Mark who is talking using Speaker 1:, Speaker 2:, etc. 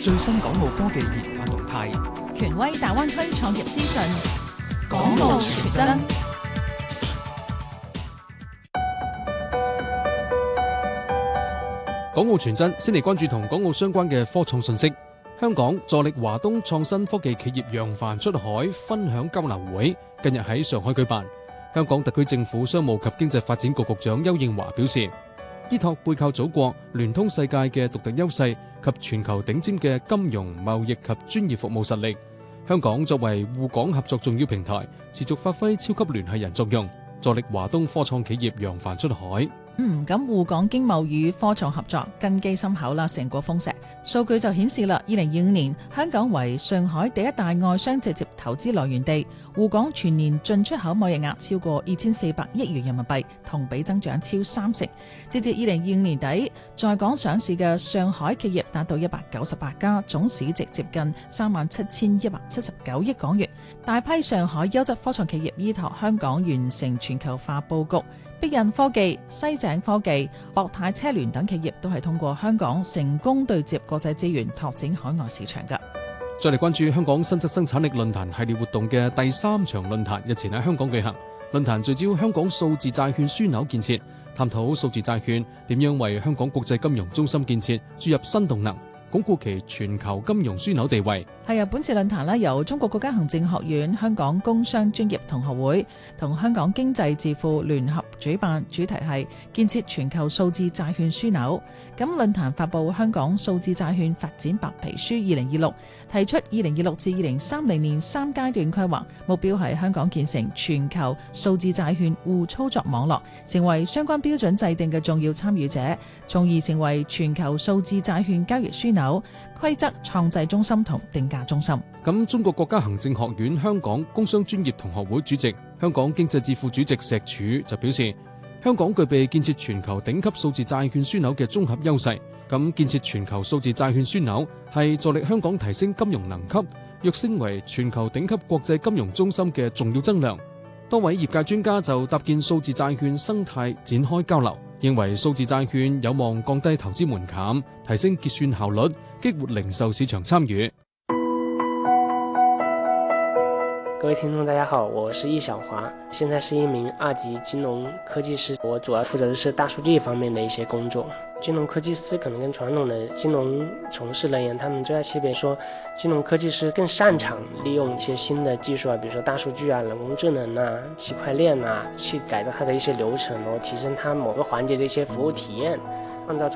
Speaker 1: 最新港澳科技研發動態，
Speaker 2: 權威大灣區創業資訊，
Speaker 1: 港澳全真。
Speaker 3: 港澳全真先嚟關注同港澳相關嘅科創信息。香港助力華東創新科技企業揚帆出海分享交流會近日喺上海舉辦。香港特區政府商務及經濟發展局局長丘應樺表示，依託背靠祖國、聯通世界嘅獨特優勢及全球頂尖嘅金融、貿易及專業服務實力，香港作為滬港合作重要平台，持續發揮超級聯繫人作用，助力華東科創企業揚帆出海。
Speaker 2: 咁滬港經貿與科創合作根基深厚啦，成果豐碩。數據就顯示啦，2025年香港為上海第一大外商直接投資來源地，滬港全年進出口貿易額超過2400億元人民幣，同比增長超30%。截至2025年底，在港上市嘅上海企業達到198家，總市值接近37179億港元。大批上海優質科創企業依託香港完成全球化佈局。必印科技、西井科技、博泰車聯等企業都係通過香港成功對接國際資源，拓展海外市場㗎。
Speaker 3: 再嚟關注香港新質生產力論壇系列活動嘅第3場論壇，日前喺香港舉行。論壇聚焦香港數字債券樞紐建設，探討數字債券點樣為香港國際金融中心建設注入新動能，鞏固其全球金融樞紐地位。係
Speaker 2: 啊，本次論壇由中國國家行政學院、香港工商專業同學會同香港經濟智庫聯合主辦，主題係建設全球數字債券樞紐。咁論壇發布香港數字債券發展白皮書2026，提出2026至2030年3階段規劃，目標係香港建成全球數字債券互操作網絡，成為相關標準制定嘅重要參與者，從而成為全球數字債券交易樞紐、規則創制中心同定價中心。
Speaker 3: 咁中國國家行政學院香港工商專業同學會主席、香港經濟智庫主席石柱就表示，香港具備建設全球頂級數字債券樞紐嘅綜合優勢。咁建設全球數字債券樞紐係助力香港提升金融能級、躍升為全球頂級國際金融中心嘅重要增量。多位業界專家就搭建數字債券生態展開交流，認為數字債券有望降低投資門檻，提升結算效率，激活零售市場參與。
Speaker 4: 各位聽眾大家好，我是易小華，現在是一名2級金融科技師，我主要負責的是大數據方面的一些工作。金融科技師可能跟傳統的金融從事人員，他們最大區別說，金融科技師更擅長利用一些新的技術啊，比如說大數據啊、人工智能啊、區塊鏈啊，去改造它的一些流程，然後提升它某個環節的一些服務體驗，創造